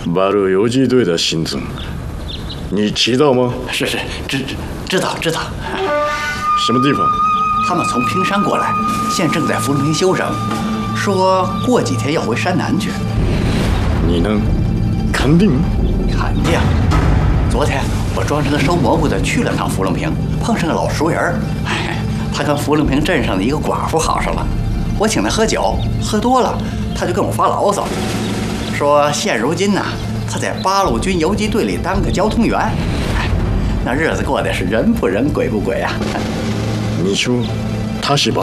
八路游击队的行踪，你知道吗？ 是，知道。 什么地方？ 他们从平山过来，现正在福隆坪休整，说过几天要回山南去。 你能肯定？ 肯定。昨天我装成个收蘑菇的去了趟福隆坪，碰上个老熟人。他跟福隆坪镇上的一个寡妇好上了，我请他喝酒，喝多了，他就跟我发牢骚，说现如今呢，他在八路军游击队里当个交通员，那日子过得是人不人鬼不鬼啊。 你说他是八